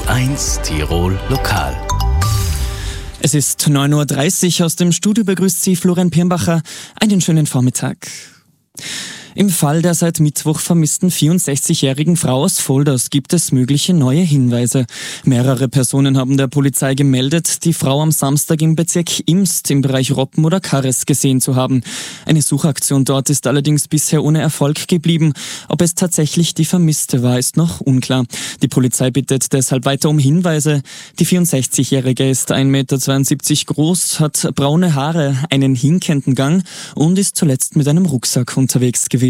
U1 Tirol Lokal. Es ist 9.30 Uhr, aus dem Studio begrüßt Sie Florian Pirnbacher. Einen schönen Vormittag. Im Fall der seit Mittwoch vermissten 64-jährigen Frau aus Volders gibt es mögliche neue Hinweise. Mehrere Personen haben der Polizei gemeldet, die Frau am Samstag im Bezirk Imst im Bereich Roppen oder Karres gesehen zu haben. Eine Suchaktion dort ist allerdings bisher ohne Erfolg geblieben. Ob es tatsächlich die Vermisste war, ist noch unklar. Die Polizei bittet deshalb weiter um Hinweise. Die 64-jährige ist 1,72 Meter groß, hat braune Haare, einen hinkenden Gang und ist zuletzt mit einem Rucksack unterwegs gewesen.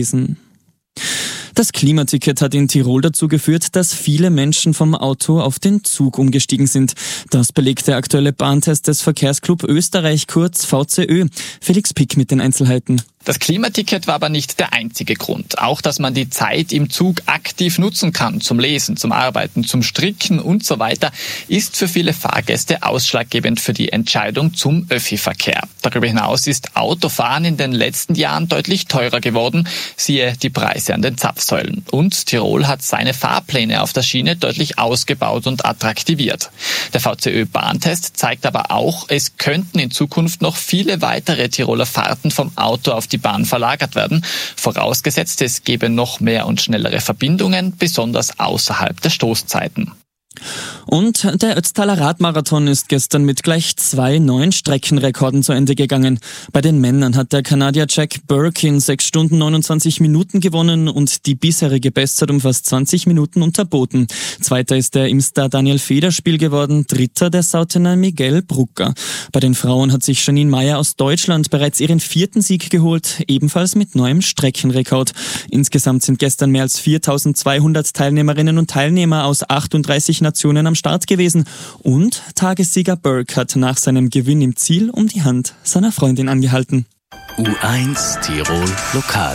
Das Klimaticket hat in Tirol dazu geführt, dass viele Menschen vom Auto auf den Zug umgestiegen sind. Das belegt der aktuelle Bahntest des Verkehrsclub Österreich, kurz VCÖ. Felix Pick mit den Einzelheiten. Das Klimaticket war aber nicht der einzige Grund. Auch, dass man die Zeit im Zug aktiv nutzen kann, zum Lesen, zum Arbeiten, zum Stricken und so weiter, ist für viele Fahrgäste ausschlaggebend für die Entscheidung zum Öffi-Verkehr. Darüber hinaus ist Autofahren in den letzten Jahren deutlich teurer geworden, siehe die Preise an den Zapfsäulen. Und Tirol hat seine Fahrpläne auf der Schiene deutlich ausgebaut und attraktiviert. Der VCÖ-Bahntest zeigt aber auch, es könnten in Zukunft noch viele weitere Tiroler Fahrten vom Auto auf die Bahn verlagert werden, vorausgesetzt es gäbe noch mehr und schnellere Verbindungen, besonders außerhalb der Stoßzeiten. Und der Ötztaler Radmarathon ist gestern mit gleich 2 neuen Streckenrekorden zu Ende gegangen. Bei den Männern hat der Kanadier Jack Burke in 6 Stunden 29 Minuten gewonnen und die bisherige Bestzeit um fast 20 Minuten unterboten. Zweiter ist der Imster Daniel Federspiel geworden, dritter der Sautener Miguel Brucker. Bei den Frauen hat sich Janine Meyer aus Deutschland bereits ihren 4. Sieg geholt, ebenfalls mit neuem Streckenrekord. Insgesamt sind gestern mehr als 4.200 Teilnehmerinnen und Teilnehmer aus 38 Nationen am Start gewesen und Tagessieger Burke hat nach seinem Gewinn im Ziel um die Hand seiner Freundin angehalten. U1 Tirol Lokal.